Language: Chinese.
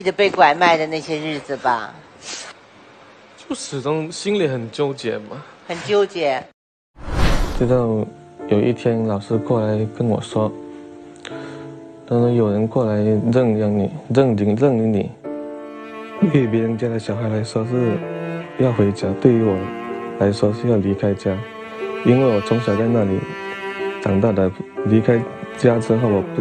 记得被拐卖的那些日子吧？ 就始终心里很纠结嘛， 很纠结。 直到有一天，老师过来跟我说，他说有人过来认领你，对于别人家的小孩来说是要回家，对于我来说是要离开家，因为我从小在那里长大的，离开家之后我不